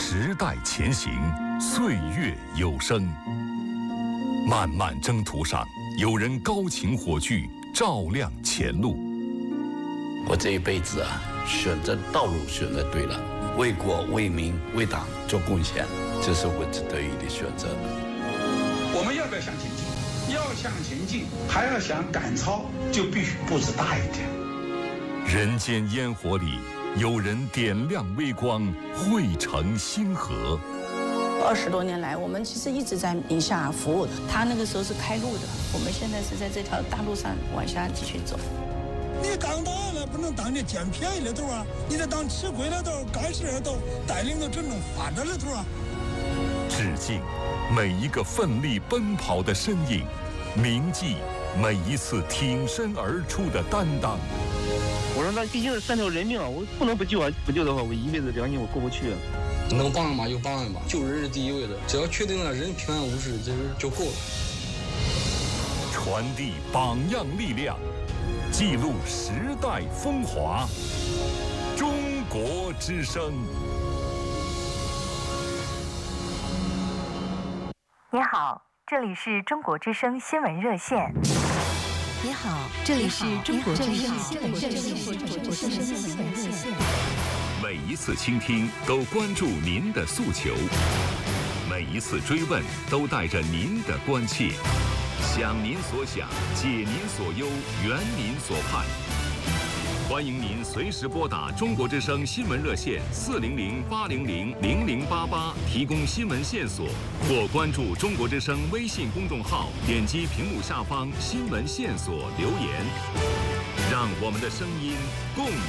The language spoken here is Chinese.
时代前行，岁月有声。漫漫征途上，有人高擎火炬，照亮前路。 我这一辈子啊，选择道路选择对了，为国为民为党做贡献，这是我值得意的选择。 我们要不要向前进？要向前进，还要想赶超，就必须步子大一点。 人间烟火里，有人点亮微光，汇成星河。 20多年来，我们其实一直在宁夏服务。他那个时候是开路的，我们现在是在这条大路上往下继续走。 你当党了，不能当你捡便宜的头啊！你得当吃亏的头、干事的头，带领着真正发展的头啊！ 致敬每一个奋力奔跑的身影，铭记每一次挺身而出的担当。 我说那毕竟是3条人命啊，我不能不救啊！不救的话，我一辈子良心我过不去啊！ 能帮嘛就帮吧，救人是第一位的，只要确定了人平安无事，这就够了。 传递榜样力量，记录时代风华。中国之声。 你好，这里是中国之声新闻热线。 你好，这里是中国之声新闻热线。 每一次倾听都关注您的诉求，每一次追问都带着您的关切，想您所想，解您所忧，圆您所盼。欢迎您随时拨打中国之声新闻热线400-800-0088，提供新闻线索，或关注中国之声微信公众号，点击屏幕下方新闻线索留言，让我们的声音共